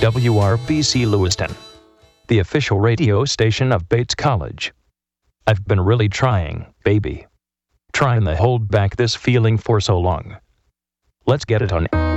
WRBC Lewiston, the official radio station of Bates College. I've been really trying, baby. Trying to hold back this feeling for so long. Let's get it on.